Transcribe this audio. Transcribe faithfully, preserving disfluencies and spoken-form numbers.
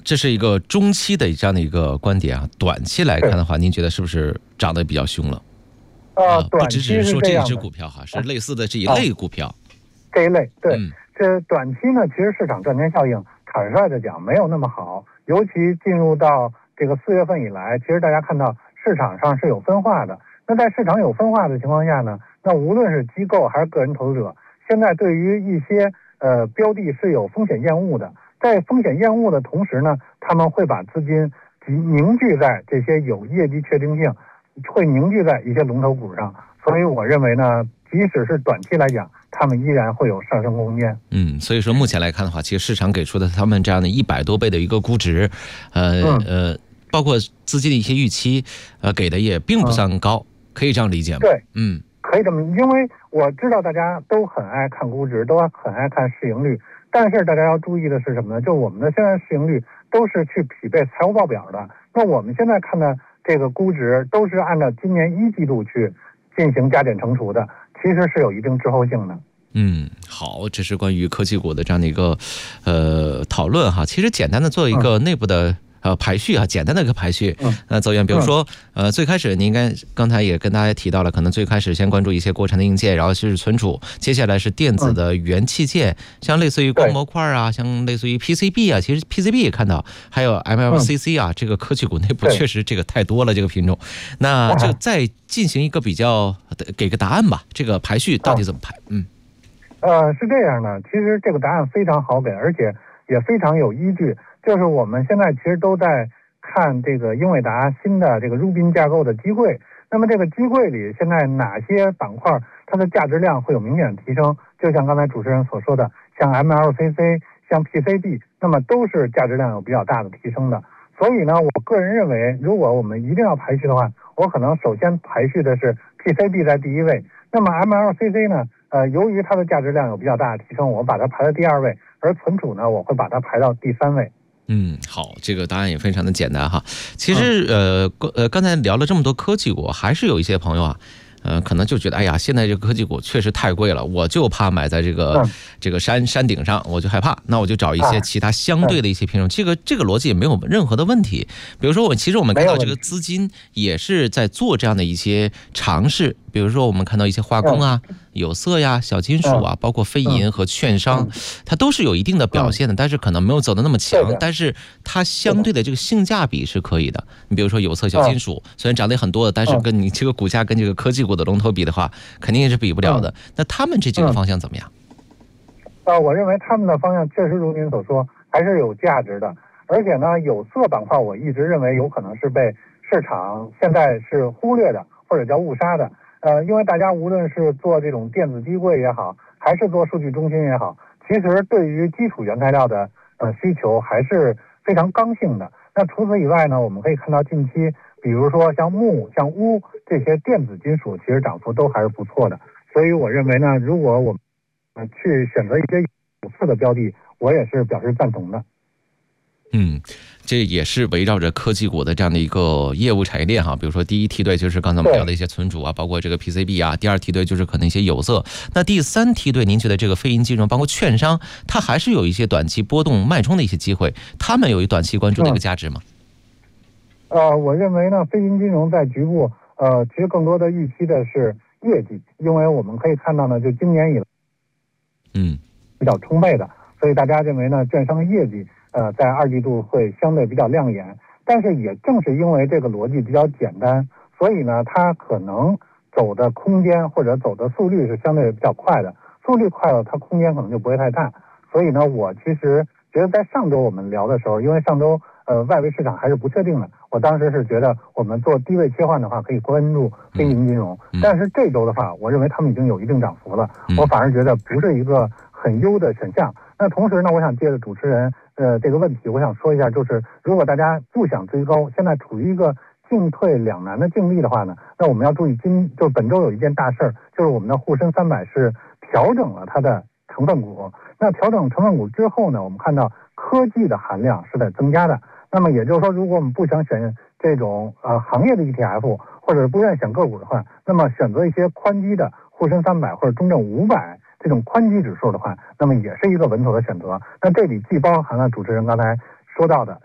这是一个中期的这样的一个观点啊。短期来看的话，您觉得是不是涨得比较凶了？ 呃， 不只是说这一只股票哈，是类似的这一类股票。 这一类对， 嗯、 这短期呢，其实市场赚钱效应，坦率的讲没有那么好。尤其进入到这个四月份以来，其实大家看到市场上是有分化的。那在市场有分化的情况下呢，那无论是机构还是个人投资者，现在对于一些呃标的是有风险厌恶的。在风险厌恶的同时呢，他们会把资金凝聚在这些有业绩确定性，会凝聚在一些龙头股上。所以我认为呢，即使是短期来讲，他们依然会有上升空间。 嗯，所以说目前来看的话，其实市场给出的他们这样的一百多倍的一个估值，呃、嗯、呃，包括资金的一些预期，呃，给的也并不算高，嗯、可以这样理解吗？ 对， 嗯， 可以这么，因为我知道大家都很爱看估值，都很爱看市盈率，但是大家要注意的是什么呢？就我们的现在市盈率都是去匹配财务报表的，那我们现在看的这个估值都是按照今年一季度去进行加减乘除的，其实是有一定滞后性的。 嗯，好，这是关于科技股的这样的一个呃讨论哈。其实简单的做一个内部的呃排序啊，简单的一个排序。呃，邹源，比如说呃最开始您应该刚才也跟大家提到了，可能最开始先关注一些国产的硬件，然后是存储，接下来是电子的元器件，像类似于光模块啊，像类似于 P C B 啊，其实 P C B 也看到，还有 M L C C 啊，这个科技股内部确实这个太多了，这个品种。那就再进行一个比较，给个答案吧，这个排序到底怎么排？嗯。 呃，是这样的，其实这个答案非常好给，而且也非常有依据。就是我们现在其实都在看这个英伟达新的这个 Rubin 架构的机会。那么这个机会里，现在哪些板块它的价值量会有明显的提升？就像刚才主持人所说的，像 M L C C、像 P C B， 那么都是价值量有比较大的提升的。所以呢，我个人认为，如果我们一定要排序的话，我可能首先排序的是 P C B 在第一位。那么 M L C C 呢？呃，由于它的价值量有比较大的提升，我把它排到第二位，而存储呢，我会把它排到第三位。 嗯，好，这个答案也非常的简单哈。其实呃呃，刚才聊了这么多科技股，还是有一些朋友啊。呃，可能就觉得，哎呀，现在这个科技股确实太贵了，我就怕买在这个、嗯、这个山山顶上，我就害怕，那我就找一些其他相对的一些品种。这个这个逻辑也没有任何的问题。比如说，我其实我们看到这个资金也是在做这样的一些尝试，比如说我们看到一些化工啊、有色呀、小金属啊，包括非银和券商，它都是有一定的表现的，但是可能没有走得那么强，但是它相对的这个性价比是可以的。你比如说有色、小金属，虽然涨得很多的，但是跟你这个股价跟这个科技股的龙头比的话，肯定也是比不了的。那他们这几个方向怎么样？ 呃，我认为他们的方向确实如您所说，还是有价值的。而且呢，有色板块我一直认为有可能是被市场现在是忽略的，或者叫误杀的。呃，因为大家无论是做这种电子低柜也好，还是做数据中心也好，其实对于基础原材料的呃需求还是非常刚性的。那除此以外呢，我们可以看到近期，比如说像钼、像钨这些电子金属，其实涨幅都还是不错的。所以我认为呢，如果我们去选择一些有色的标的，我也是表示赞同的。 嗯，这也是围绕着科技股的这样的一个业务产业链哈。比如说，第一梯队就是刚才我们聊的一些存储啊，包括这个 P C B 啊；第二梯队就是可能一些有色。那第三梯队，您觉得这个非银金融，包括券商，它还是有一些短期波动脉冲的一些机会？他们有一短期关注的一个价值吗？ 嗯、呃，我认为呢，非银金融在局部呃，其实更多的预期的是业绩，因为我们可以看到呢，就今年以来， 嗯， 比较充沛的，所以大家认为呢，券商业绩。呃，在二季度会相对比较亮眼，但是也正是因为这个逻辑比较简单，所以呢，它可能走的空间或者走的速率是相对比较快的，速率快了，它空间可能就不会太大。所以呢，我其实觉得在上周我们聊的时候，因为上周呃外围市场还是不确定的，我当时是觉得我们做低位切换的话，可以关注非银金融， 嗯、 但是这周的话，我认为他们已经有一定涨幅了， 嗯、 我反而觉得不是一个很优的选项。那同时呢，我想借着主持人呃这个问题，我想说一下，就是如果大家不想追高，现在处于一个进退两难的境地的话呢，那我们要注意今就本周有一件大事儿，就是我们的沪深三百是调整了它的成分股。那调整成分股之后呢，我们看到科技的含量是在增加的。那么也就是说，如果我们不想选这种呃行业的 E T F， 或者不愿意选个股的话，那么选择一些宽基的沪深三百或者中证五百。这种宽基指数的话，那么也是一个稳妥的选择。那这里既包含了主持人刚才说到的